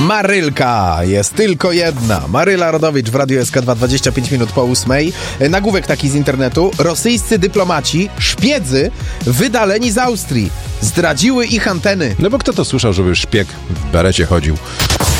Marylka jest tylko jedna. Maryla Rodowicz w Radiu SK2, 25 minut po 8. Nagłówek taki z internetu. Rosyjscy dyplomaci, szpiedzy wydaleni z Austrii. Zdradziły ich anteny. No bo kto to słyszał, żeby szpieg w berecie chodził?